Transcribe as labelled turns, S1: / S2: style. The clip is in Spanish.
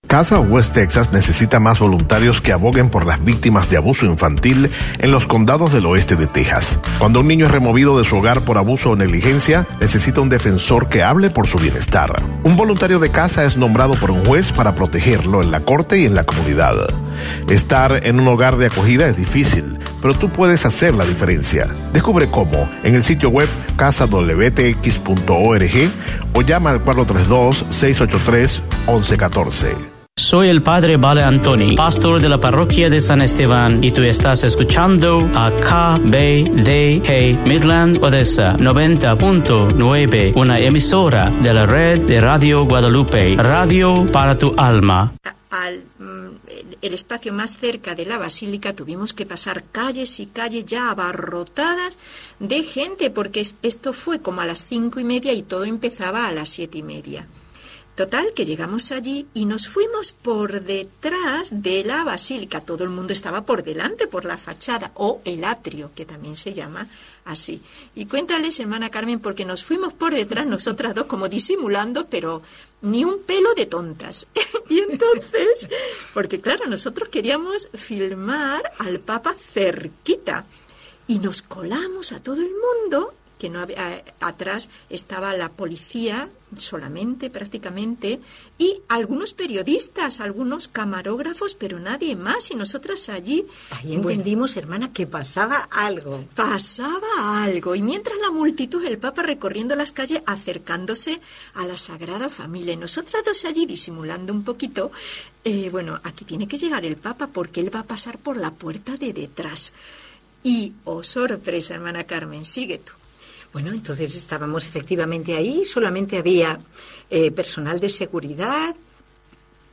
S1: Casa West Texas necesita más voluntarios que aboguen por las víctimas de abuso infantil en los condados del oeste de Texas. Cuando un niño es removido de su hogar por abuso o negligencia, necesita un defensor que hable por su bienestar. Un voluntario de casa es nombrado por un juez para protegerlo en la corte y en la comunidad. Estar en un hogar de acogida es difícil, pero tú puedes hacer la diferencia. Descubre cómo en el sitio web casadwtx.org o llama al 432-683-1114.
S2: Soy el padre Vale Antoni, pastor de la parroquia de San Esteban, y tú estás escuchando a KBDG Midland Odessa 90.9, una emisora de la red de Radio Guadalupe, radio para tu alma.
S3: El espacio más cerca de la basílica tuvimos que pasar calles y calles ya abarrotadas de gente, porque esto fue como a las 5:30 y todo empezaba a las 7:30. Total, que llegamos allí y nos fuimos por detrás de la basílica. Todo el mundo estaba por delante, por la fachada, o el atrio, que también se llama así. Y cuéntales, hermana Carmen, porque nos fuimos por detrás, nosotras dos, como disimulando, pero ni un pelo de tontas. Y entonces, porque claro, nosotros queríamos filmar al Papa cerquita. Y nos colamos a todo el mundo, que no había, atrás estaba la policía solamente prácticamente, y algunos periodistas, algunos camarógrafos, pero nadie más, y nosotras allí.
S4: Ahí entendimos, hermana, que pasaba algo.
S3: Pasaba algo, y mientras la multitud, el Papa recorriendo las calles, acercándose a la Sagrada Familia, y nosotras dos allí disimulando un poquito, bueno, aquí tiene que llegar el Papa, porque él va a pasar por la puerta de detrás. Y, oh sorpresa, hermana Carmen, sigue tú.
S4: Bueno, entonces estábamos efectivamente ahí, solamente había personal de seguridad,